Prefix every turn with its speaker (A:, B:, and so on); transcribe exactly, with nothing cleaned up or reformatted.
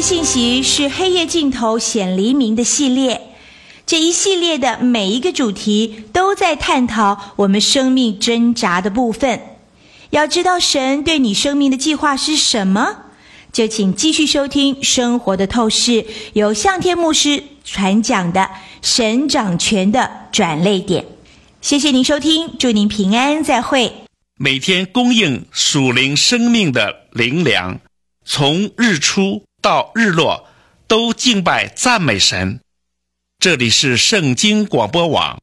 A: 信息是黑夜尽头显黎明的系列，这一系列的每一个主题都在探讨我们生命挣扎的部分。要知道神对你生命的计划是什么，就请继续收听生活的透视，由向天牧师传讲的神掌权的转捩点。谢谢您收听，祝您平安，再会。
B: 每天供应属灵生命的灵粮，从日出到日落都敬拜赞美神。这里是圣经广播网